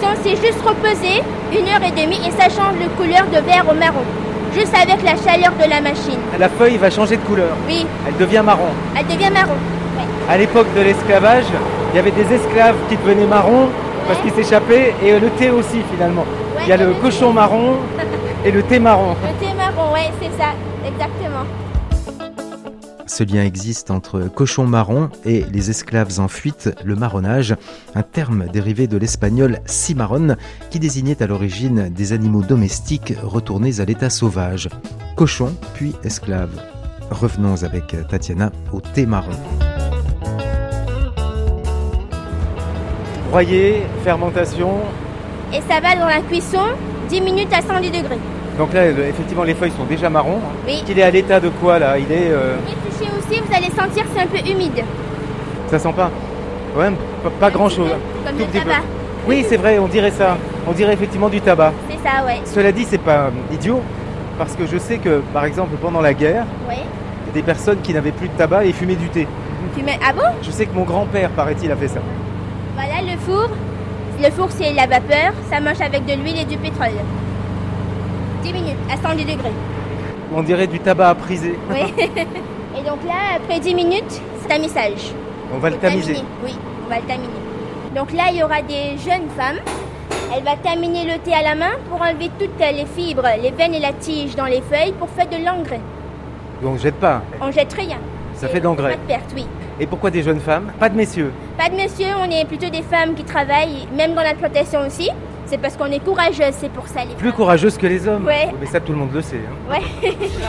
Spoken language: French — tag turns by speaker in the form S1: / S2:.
S1: cuisson, c'est juste reposer 1h30 et ça change de couleur de vert au marron. Juste avec la chaleur de la machine.
S2: La feuille va changer de couleur.
S1: Oui,
S2: Elle devient marron.
S1: elle devient marron. Ouais.
S2: À l'époque de l'esclavage, il y avait des esclaves qui devenaient marrons parce qu'ils s'échappaient et le thé aussi finalement.
S1: Ouais,
S2: Il y a le cochon marron et le thé marron.
S1: Le thé marron, ouais, c'est ça, exactement.
S3: Ce lien existe entre cochon marron et les esclaves en fuite, le marronnage, un terme dérivé de l'espagnol cimarrón qui désignait à l'origine des animaux domestiques retournés à l'état sauvage. Cochon puis esclave. Revenons avec Tatiana au thé marron.
S2: Broyer, fermentation.
S1: Et ça va dans la cuisson 10 minutes à 110 degrés.
S2: Donc là, effectivement, les feuilles sont déjà marron.
S1: Oui.
S2: Il est à l'état de quoi là? Il est.
S1: Réfléchissez aussi, vous allez sentir que c'est un peu humide.
S2: Ça sent pas. Ouais, pas grand chose.
S1: Comme le tabac.
S2: Oui, c'est vrai, on dirait ça. On dirait effectivement du tabac.
S1: C'est ça, ouais.
S2: Cela dit, c'est pas idiot, parce que je sais que, par exemple, pendant la guerre,
S1: Ouais.
S2: il y a des personnes qui n'avaient plus de tabac et fumaient du thé.
S1: Tu mets... Ah bon?
S2: Je sais que mon grand-père, paraît-il, a fait ça.
S1: Voilà le four. Le four, c'est la vapeur. Ça marche avec de l'huile et du pétrole. 10 minutes à 110 degrés.
S2: On dirait du tabac à priser.
S1: Oui. Et donc là, après 10 minutes, c'est tamisage.
S2: On va le tamiser.
S1: Oui, on va le taminer. Donc là, il y aura des jeunes femmes. Elle va taminer le thé à la main pour enlever toutes les fibres, les veines et la tige dans les feuilles pour faire de l'engrais.
S2: Donc on jette pas.
S1: On jette rien.
S2: Ça fait de l'engrais.
S1: Pas de perte, oui.
S2: Et pourquoi des jeunes femmes? Pas de messieurs.
S1: Pas de messieurs, on est plutôt des femmes qui travaillent, même dans la plantation aussi. C'est parce qu'on est courageuses, c'est pour ça les
S2: Plus
S1: femmes.
S2: courageuses que les hommes.
S1: Ouais.
S2: Mais ça, tout le monde le sait. Hein.
S1: Ouais.